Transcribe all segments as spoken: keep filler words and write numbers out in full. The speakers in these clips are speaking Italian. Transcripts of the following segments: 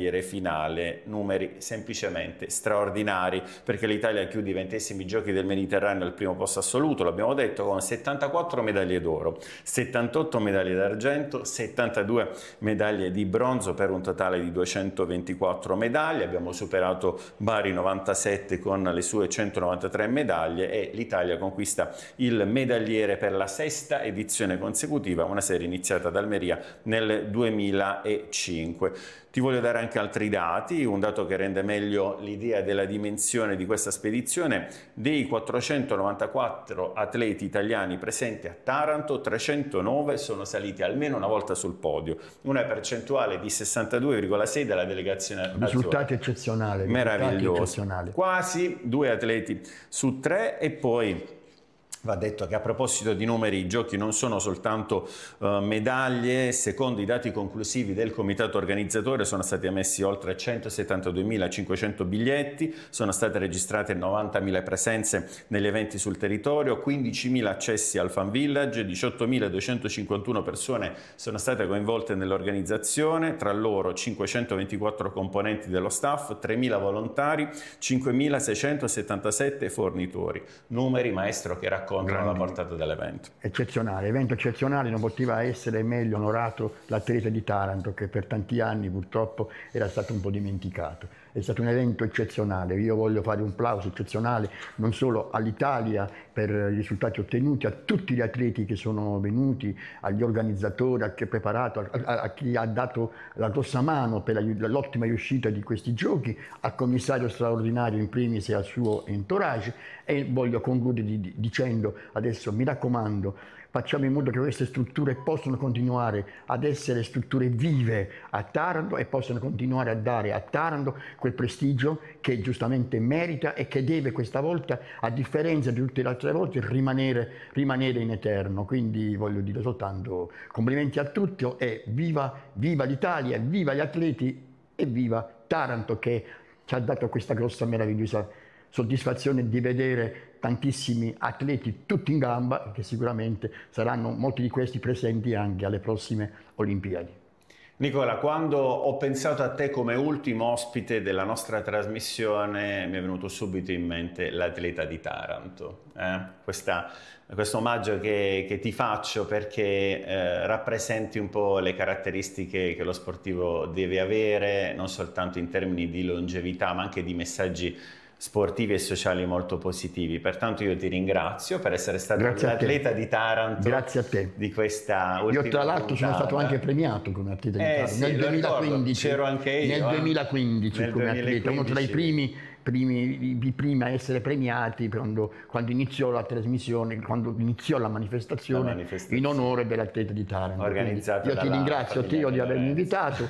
medagliere finale, numeri semplicemente straordinari, perché l'Italia chiude i ventesimi giochi del Mediterraneo al primo posto assoluto, l'abbiamo detto, con settantaquattro medaglie d'oro, settantotto medaglie d'argento, settantadue medaglie di bronzo, per un totale di duecentoventiquattro medaglie. Abbiamo superato Bari novantasette con le sue centonovantatré medaglie e l'Italia conquista il medagliere per la sesta edizione consecutiva, una serie iniziata ad Almeria nel duemilacinque. Ti voglio dare anche altri dati, un dato che rende meglio l'idea della dimensione di questa spedizione. Dei quattrocentonovantaquattro atleti italiani presenti a Taranto, trecentonove sono saliti almeno una volta sul podio, una percentuale di sessantadue virgola sei della delegazione azzurra. Risultati eccezionali. Meraviglioso. Quasi due atleti su tre. E poi va detto che, a proposito di numeri, i giochi non sono soltanto uh, medaglie. Secondo i dati conclusivi del comitato organizzatore sono stati emessi oltre centosettantaduemilacinquecento biglietti, sono state registrate novantamila presenze negli eventi sul territorio, quindicimila accessi al Fan Village, diciottomiladuecentocinquantuno persone sono state coinvolte nell'organizzazione, tra loro cinquecentoventiquattro componenti dello staff, tremila volontari, cinquemilaseicentosettantasette fornitori. Numeri, maestro, che raccontano Grandi. la portata dell'evento. Eccezionale, evento eccezionale, non poteva essere meglio onorato l'atleta di Taranto, che per tanti anni purtroppo era stato un po' dimenticato. È stato un evento eccezionale, io voglio fare un plauso eccezionale non solo all'Italia per i risultati ottenuti, a tutti gli atleti che sono venuti, agli organizzatori, a chi ha preparato, a, a, a chi ha dato la grossa mano per l'ottima riuscita di questi giochi, al commissario straordinario in primis e al suo entourage. E voglio concludere di, di, dicendo adesso, mi raccomando, facciamo in modo che queste strutture possano continuare ad essere strutture vive a Taranto e possano continuare a dare a Taranto quel prestigio che giustamente merita e che deve questa volta, a differenza di tutte le altre volte, rimanere, rimanere in eterno. Quindi voglio dire soltanto complimenti a tutti e viva, viva l'Italia, viva gli atleti e viva Taranto, che ci ha dato questa grossa meravigliosa soddisfazione di vedere tantissimi atleti tutti in gamba, che sicuramente saranno molti di questi presenti anche alle prossime Olimpiadi. Nicola, quando ho pensato a te come ultimo ospite della nostra trasmissione mi è venuto subito in mente l'atleta di Taranto. Eh? Questa, questo omaggio che, che ti faccio perché eh, rappresenti un po' le caratteristiche che lo sportivo deve avere, non soltanto in termini di longevità ma anche di messaggi sportivi e sociali molto positivi. Pertanto io ti ringrazio per essere stato l'atleta di Taranto. Grazie a te. Di questa ultima Io tra l'altro puntata. sono stato anche premiato come atleta di eh, Taranto sì, nel duemilaquindici. C'ero anche io. Nel duemilaquindici nel come duemilaquindici. atleta, uno tra i primi, primi, i primi a essere premiati quando, quando iniziò la trasmissione, quando iniziò la manifestazione, la manifestazione. in onore dell'atleta di Taranto. Organizzata io ti ringrazio Teo di avermi invitato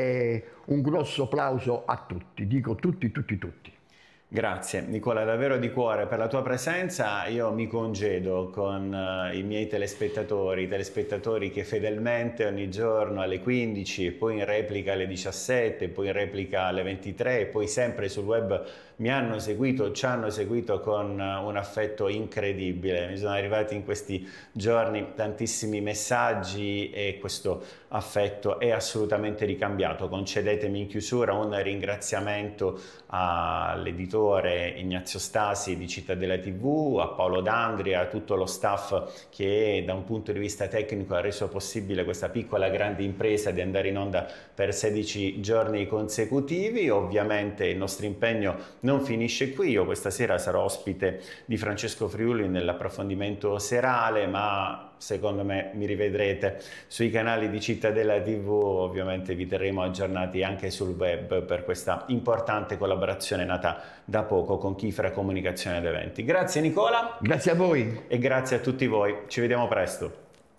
e un grosso applauso a tutti, dico tutti, tutti, tutti. Grazie Nicola, davvero di cuore per la tua presenza. Io mi congedo con uh, i miei telespettatori, i telespettatori che fedelmente ogni giorno alle quindici, poi in replica alle diciassette, poi in replica alle ventitré e poi sempre sul web mi hanno seguito, ci hanno seguito con uh, un affetto incredibile. Mi sono arrivati in questi giorni tantissimi messaggi e questo affetto è assolutamente ricambiato. Concedetemi in chiusura un ringraziamento all'editore Ignazio Stasi di Cittadella tivù, a Paolo D'Andria, a tutto lo staff che da un punto di vista tecnico ha reso possibile questa piccola grande impresa di andare in onda per sedici giorni consecutivi. Ovviamente il nostro impegno non finisce qui. Io questa sera sarò ospite di Francesco Friuli nell'approfondimento serale, ma secondo me mi rivedrete sui canali di Cittadella tivù. Ovviamente vi terremo aggiornati anche sul web per questa importante collaborazione nata da poco con Kifra Comunicazione ed Eventi. Grazie Nicola. Grazie a voi. E grazie a tutti voi. Ci vediamo presto.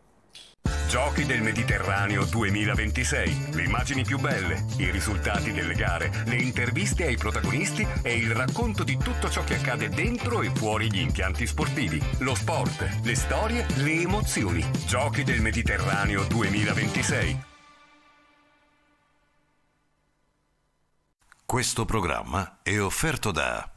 Giochi del Mediterraneo duemilaventisei. Le immagini più belle, i risultati delle gare, le interviste ai protagonisti e il racconto di tutto ciò che accade dentro e fuori gli impianti sportivi. Lo sport, le storie, le emozioni. Giochi del Mediterraneo duemilaventisei. Questo programma è offerto da